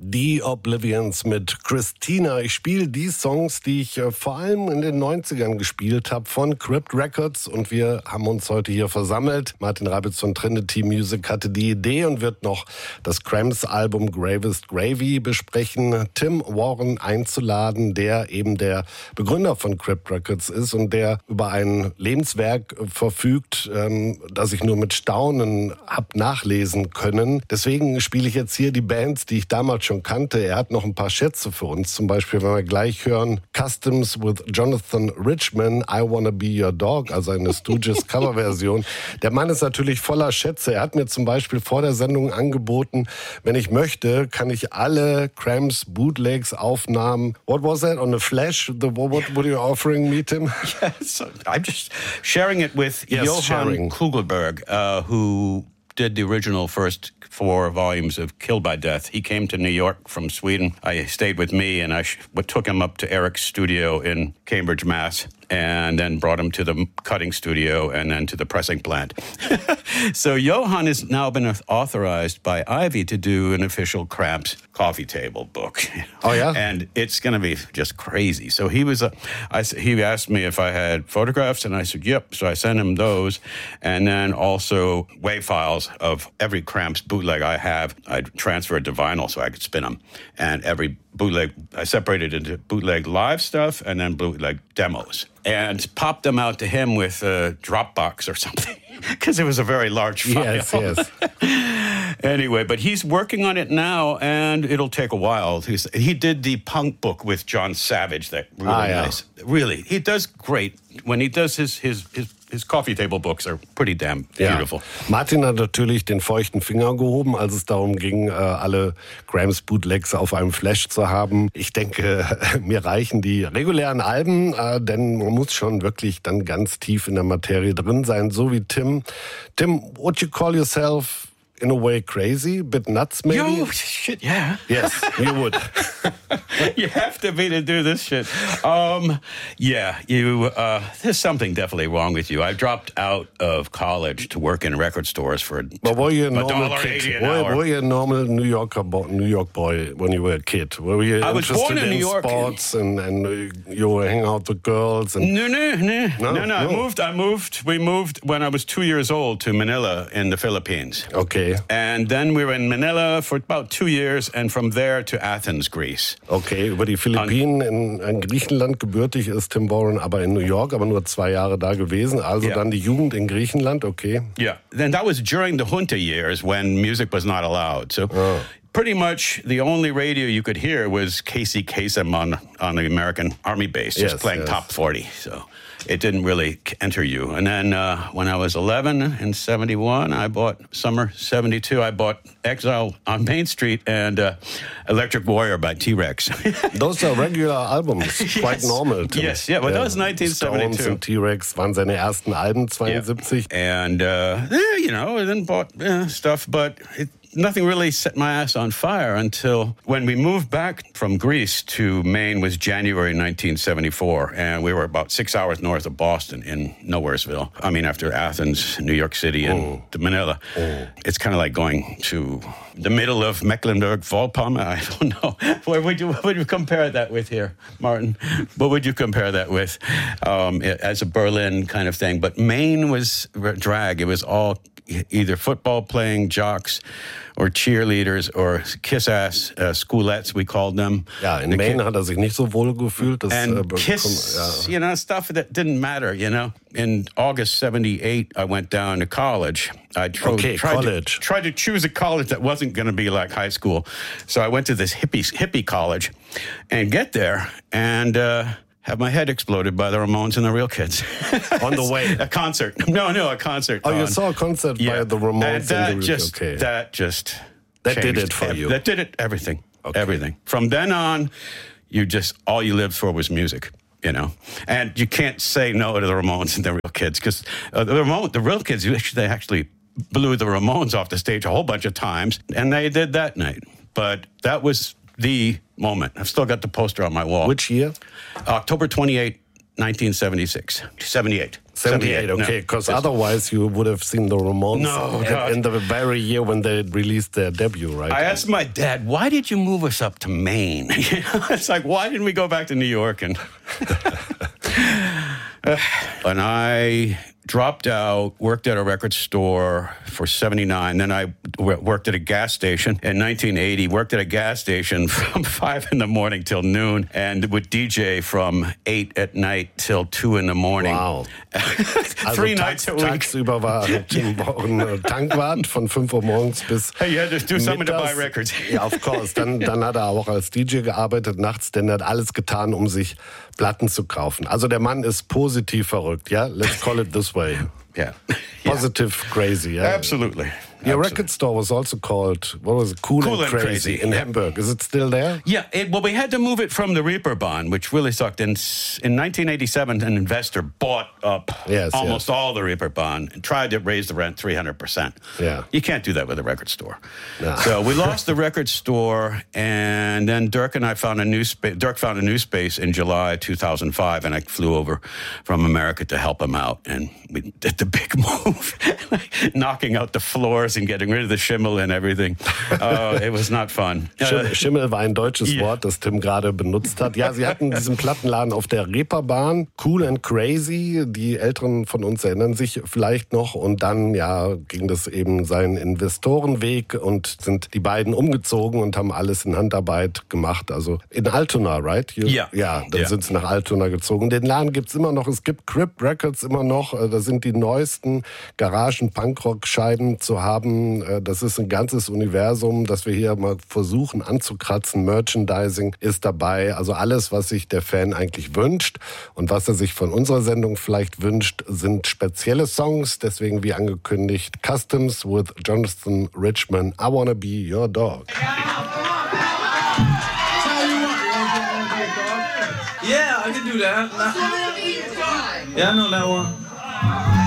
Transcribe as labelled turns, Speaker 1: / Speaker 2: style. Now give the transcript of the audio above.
Speaker 1: Die Oblivions mit Christina. Ich spiele die Songs, die ich vor allem in den 90ern gespielt habe, von Crypt Records. Und wir haben uns heute hier versammelt. Martin Reibitz von Trinity Music hatte die Idee und wird noch das Cramps-Album Gravest Gravy besprechen. Tim Warren einzuladen, der eben der Begründer von Crypt Records ist und der über ein Lebenswerk verfügt, das ich nur mit Staunen hab nachlesen können. Deswegen spiele ich jetzt hier die Bands, die ich damals schon kannte. Er hat noch ein paar Schätze für uns. Zum Beispiel, wenn wir gleich hören, Customs with Jonathan Richman, I Wanna Be Your Dog, also eine Stooges Coverversion. Der Mann ist natürlich voller Schätze. Er hat mir zum Beispiel vor der Sendung angeboten, wenn ich möchte, kann ich alle Cramps Bootlegs Aufnahmen. What was that on the Flash? What were you offering me, Tim?
Speaker 2: Yes, I'm just sharing it with Johann Kugelberg, who did the original first 4 volumes of Killed by Death. He came to New York from Sweden. I stayed with me, and I took him up to Eric's studio in Cambridge, Mass., and then brought him to the cutting studio and then to the pressing plant. So Johann has now been authorized by Ivy to do an official Cramps coffee table book.
Speaker 1: Oh, yeah?
Speaker 2: And it's going to be just crazy. So he asked me if I had photographs, and I said, yep. So I sent him those, and then also WAV files of every Cramps bootleg I have. I transferred to vinyl so I could spin them. And every bootleg, I separated into bootleg live stuff and then bootleg demos, and popped them out to him with a Dropbox or something, because it was a very large file.
Speaker 1: Yes.
Speaker 2: Anyway, but he's working on it now, and it'll take a while. He did the punk book with John Savage, that really nice. Really, he does great. When he does his coffee table books are pretty damn beautiful.
Speaker 1: Ja. Martin hat natürlich den feuchten Finger gehoben, als es darum ging, alle Cramps Bootlegs auf einem Flash zu haben. Ich denke, mir reichen die regulären Alben, denn man muss schon wirklich dann ganz tief in der Materie drin sein, so wie Tim. Tim, would you call yourself in a way crazy, a bit nuts maybe?
Speaker 2: Yo, shit, yeah.
Speaker 1: Yes, you would.
Speaker 2: You have to be to do this shit. There's something definitely wrong with you. I dropped out of college to work in record stores for
Speaker 1: but were you a normal
Speaker 2: $1.80
Speaker 1: kid?
Speaker 2: an hour.
Speaker 1: Were you a normal New York boy when you were a kid? Were you
Speaker 2: I was born in New York.
Speaker 1: Sports and you were hanging out with girls? And...
Speaker 2: No. We moved when I was 2 years old to Manila in the Philippines.
Speaker 1: Okay.
Speaker 2: And then we were in Manila for about 2 years, and from there to Athens, Greece.
Speaker 1: Okay, über die Philippinen in Griechenland gebürtig ist Tim Warren, aber in New York, aber nur 2 Jahre da gewesen. Also dann die Jugend in Griechenland, okay.
Speaker 2: Yeah, then that was during the junta years when music was not allowed. So pretty much the only radio you could hear was Casey Kasem on the American Army base, just playing top 40. So it didn't really enter you. And then when I was 11 in 71, summer 72, I bought Exile on Main Street and Electric Warrior by T-Rex.
Speaker 1: Those are regular albums, quite normal. Tim.
Speaker 2: Yes, but that was 1972.
Speaker 1: Stones und T-Rex waren seine ersten Alben, 72.
Speaker 2: Yeah. And, then bought stuff, but nothing really set my ass on fire until when we moved back from Greece to Maine was January 1974, and we were about 6 hours north of Boston in Nowheresville. I mean, after Athens, New York City, and to Manila. It's kind of like going to the middle of Mecklenburg-Vorpommern. I don't know. What would you compare that with here, Martin? What would you compare that with as a Berlin kind of thing? But Maine was drag. It was all either football playing jocks or cheerleaders or kiss-ass schoolettes, we called them.
Speaker 1: Ja, in Maine hat sich nicht so wohl gefühlt.
Speaker 2: And stuff that didn't matter, In August 78, I went down to college. I tried to choose a college that wasn't going to be like high school. So I went to this hippie college and get there and... have my head exploded by the Ramones and the Real Kids.
Speaker 1: On the way?
Speaker 2: A concert. No, a concert.
Speaker 1: Oh, you saw a concert by the Ramones and the Real Kids.
Speaker 2: That
Speaker 1: did it for you.
Speaker 2: That did it, everything.
Speaker 1: Okay.
Speaker 2: Everything. From then on, all you lived for was music. And you can't say no to the Ramones and the Real Kids, because the Real Kids, they actually blew the Ramones off the stage a whole bunch of times, and they did that night. But that was the moment. I've still got the poster on my wall.
Speaker 1: Which year?
Speaker 2: October 28, 1976. 78.
Speaker 1: 78, okay, because otherwise you would have seen the Ramones in the very year when they released their debut, right?
Speaker 2: I asked my dad, why did you move us up to Maine? It's like, why didn't we go back to New York? And I dropped out, worked at a record store for 79. Then I worked at a gas station in 1980, worked at a gas station from 5 in the morning till noon and would DJ from 8 at night till 2 in the morning.
Speaker 1: Wow.
Speaker 2: 3 nights a week.
Speaker 1: Tagsüber war Tim Born Tankwart von 5 Uhr morgens bis
Speaker 2: Hey, you had to do something to buy records.
Speaker 1: Ja, of course. Dann hat er auch als DJ gearbeitet nachts, denn er hat alles getan, um sich Platten zu kaufen. Also der Mann ist positiv verrückt, ja? Let's call it this way.
Speaker 2: Yeah.
Speaker 1: Positive crazy, yeah?
Speaker 2: Absolutely.
Speaker 1: Your record store was also called, what was it? Cool and Crazy in Hamburg. Is it still there?
Speaker 2: Yeah, well, we had to move it from the Reeperbahn, which really sucked. In 1987, an investor bought up almost all the Reeperbahn and tried to raise the rent 300%.
Speaker 1: Yeah.
Speaker 2: You can't do that with a record store.
Speaker 1: No.
Speaker 2: So we lost the record store, and then Dirk and I found a new space. Dirk found a new space in July 2005, and I flew over from America to help him out, and we did the big move, knocking out the floors and getting rid of the Schimmel and everything. It was not fun.
Speaker 1: Schimmel war ein deutsches Wort, das Tim gerade benutzt hat. Ja, sie hatten diesen Plattenladen auf der Reeperbahn, Cool and Crazy. Die Älteren von uns erinnern sich vielleicht noch. Und dann, ging das eben seinen Investorenweg und sind die beiden umgezogen und haben alles in Handarbeit gemacht. Also in Altona, right? Ja, dann sind sie nach Altona gezogen. Den Laden gibt's immer noch. Es gibt Crypt Records immer noch. Da sind die neuesten Garagen-Punkrock-Scheiben zu haben. Das ist ein ganzes Universum, das wir hier mal versuchen anzukratzen. Merchandising ist dabei. Also alles, was sich der Fan eigentlich wünscht und was er sich von unserer Sendung vielleicht wünscht, sind spezielle Songs. Deswegen, wie angekündigt, Customs with Jonathan Richman, I Wanna Be Your Dog.
Speaker 3: Yeah, I can do that. Yeah, I know that one.